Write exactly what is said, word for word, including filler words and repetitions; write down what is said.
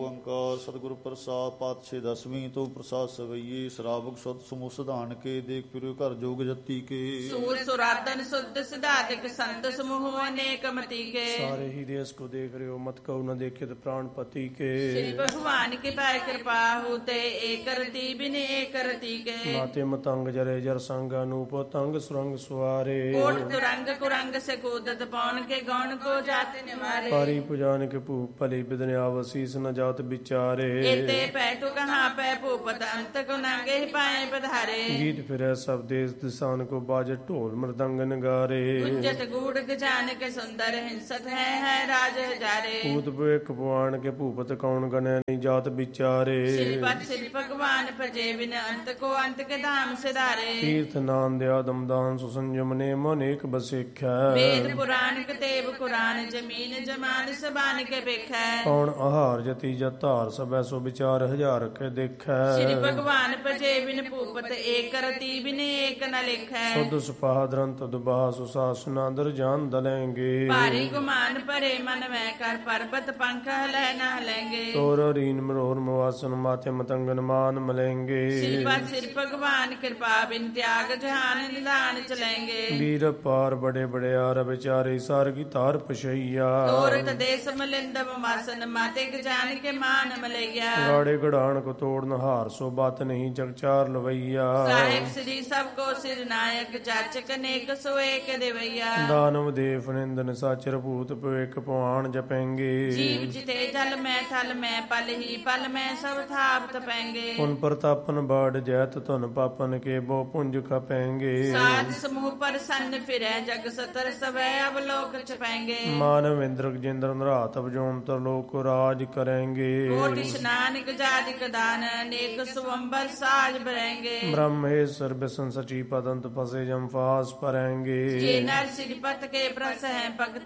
ओंकार सतगुरु प्रसाद पातशाह दसवीं तो प्रसाद सवैये श्रावक सुत समूह सिधान के देख फिर घर जोग जत्ती के सूर सुरातन शुद्ध सिद्धाधिक संत समूह अनेक मति के सारे ही देश को देख रहे हो मत कहो न देखे तो प्राण पति के श्री भगवान के पाय कृपा होते एक रति बिन एक रति के माते मतंग जरे जर संग अनूप तंग सुरंग सुवारे कोट तुरंग कुरंग से कूदत पौन के गौण को जाते निवारे पारी पुजान के भू भली बिदन आवसीस न जात विचारे एते पैठु कहाँ पै भूपत अंत को नांगे ही पाए पधारे गीत फिरे सब देश दिशान को बाजे ढोल मृदंग नगारे गुंजत गूढ़ गजान के सुंदर हिंसत है है राज हजारे पूत एक पुआण के भूपत कौन गणे नहीं जात विचारे शिल्पत शिल्प भगवान भजे बिन अंत को अंत के धाम से धारे तीर्थ नाम दया दमदान सुसंजम ने मन एक बसिख्या वेद पुराण कतेब कुरान जमीन जमान सबान के बेखै कौन आहार जति जतार सब सो विचार हजार के देखै श्री भगवान भजे बिन भूपत एक रति बिन एक न लिखै शुद्ध सुपाह द्रंत दुबाह सुसास नादर जान दलेंगे भारी गुमान परे मन में कर पर्वत पंख हलै न हलेंगे तोर रीन मरोर मवासन माथे मतंगन मान मलेंगे श्री पर सिर भगवान कृपा बिन त्याग जहान निदान चलेंगे वीर पार बड़े बड़े आर बेचारे सार की तार पशैया तोरत देश मलिंद मासन माते जान के मान मलैया गाड़े गड़ान को तोड़न हार सो बात नहीं जगचार लवैया साहेब श्री सबको सिर नायक जाचक नेक सो एक देवैया दानव देव निंदन साचर भूत पवेक पवान जपेंगे जीव जिते जल में थल में पल ही पल में सब थाप तपेंगे उन प्रतापन बाढ़ जैत धन पापन के बो पुंज खपेंगे साध समूह पर सन्न फिरे जग सतर सब अवलोक छपेंगे मानव इंद्र जिंद्र नरात अवजोन तरलोक राज करेंगे कोटि स्नान गजादिक दान अनेक सुवंबर साज भरेंगे ब्रह्मेश्वर बिसन सची पदंत फसे जम फास परेंगे जे नर श्रीपत के प्रस है भक्त